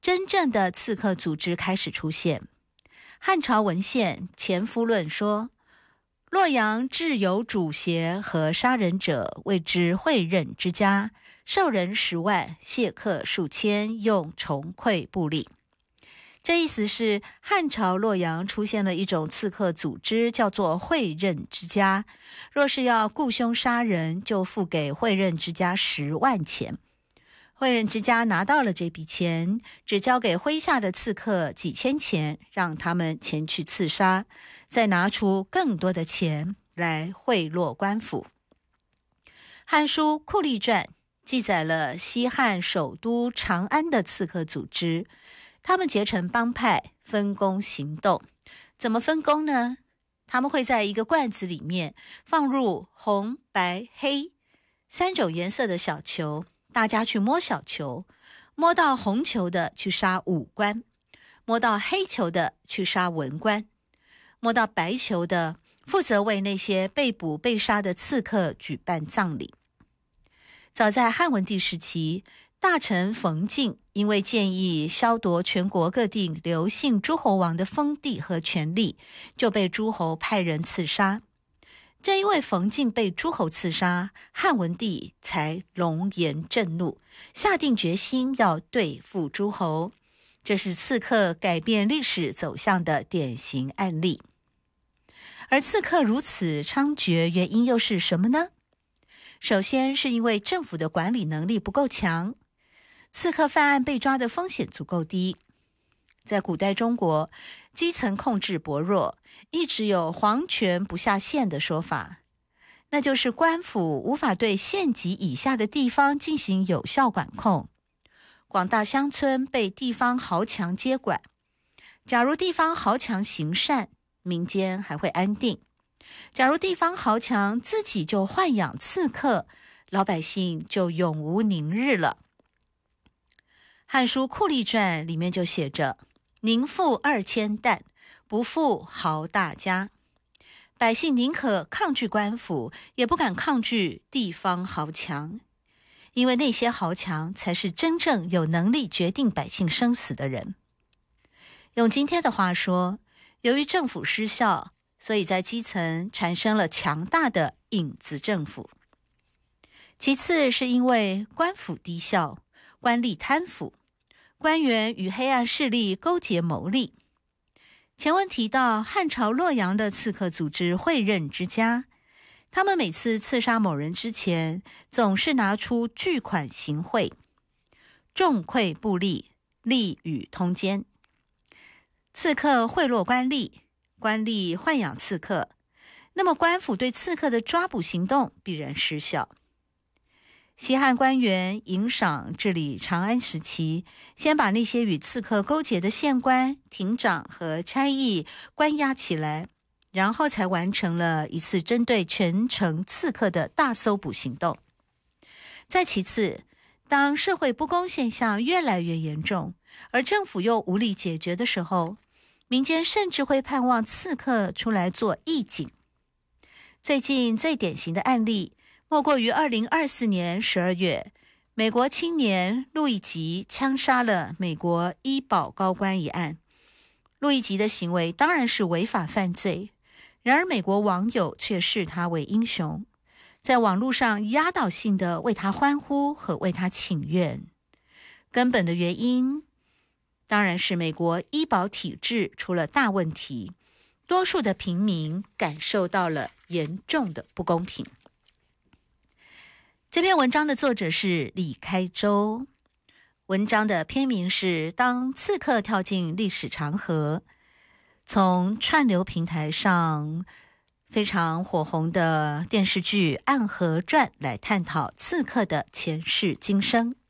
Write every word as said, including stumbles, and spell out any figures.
真正的刺客组织开始出现。汉朝文献《前夫论》说，洛阳至有主邪和杀人者，谓之会任之家，受人十万，谢客数千，用重馈布吏。这意思是汉朝洛阳出现了一种刺客组织，叫做会任之家。若是要雇凶杀人，就付给会任之家十万钱。会任之家拿到了这笔钱，只交给麾下的刺客几千钱，让他们前去刺杀，再拿出更多的钱来贿赂官府。《汉书·酷吏传》记载了西汉首都长安的刺客组织，他们结成帮派，分工行动。怎么分工呢？他们会在一个罐子里面放入红、白、黑三种颜色的小球，大家去摸小球，摸到红球的去杀武官，摸到黑球的去杀文官，摸到白球的负责为那些被捕被杀的刺客举办葬礼。早在汉文帝时期，大臣冯敬因为建议削夺全国各地刘姓诸侯王的封地和权力，就被诸侯派人刺杀。正因为冯敬被诸侯刺杀，汉文帝才龙颜震怒，下定决心要对付诸侯。这是刺客改变历史走向的典型案例。而刺客如此猖獗，原因又是什么呢？首先是因为政府的管理能力不够强，刺客犯案被抓的风险足够低。在古代中国，基层控制薄弱，一直有皇权不下县的说法，那就是官府无法对县级以下的地方进行有效管控。广大乡村被地方豪强接管，假如地方豪强行善，民间还会安定；假如地方豪强自己就豢养刺客，老百姓就永无宁日了。《汉书·酷吏传》里面就写着，宁负二千担，不负豪大家。百姓宁可抗拒官府，也不敢抗拒地方豪强，因为那些豪强才是真正有能力决定百姓生死的人。用今天的话说，由于政府失效，所以在基层产生了强大的影子政府。其次是因为官府低效，官吏贪腐，官员与黑暗势力勾结谋利。前文提到汉朝洛阳的刺客组织会任之家，他们每次刺杀某人之前，总是拿出巨款行贿，重馈布吏，吏与通奸。刺客贿赂官吏，官吏豢养刺客，那么官府对刺客的抓捕行动必然失效。西汉官员尹赏治理长安时期，先把那些与刺客勾结的县官、亭长和差役关押起来，然后才完成了一次针对全城刺客的大搜捕行动。再其次，当社会不公现象越来越严重，而政府又无力解决的时候，民间甚至会盼望刺客出来做义警。最近最典型的案例，莫过于二零二四年十二月，美国青年路易吉枪杀了美国医保高官一案。路易吉的行为当然是违法犯罪，然而美国网友却视他为英雄，在网络上压倒性的为他欢呼和为他请愿。根本的原因当然是美国医保体制出了大问题，多数的平民感受到了严重的不公平。这篇文章的作者是李开周，文章的篇名是《当刺客跳进历史长河》，从串流平台上非常火红的电视剧《暗河传》来探讨刺客的前世今生。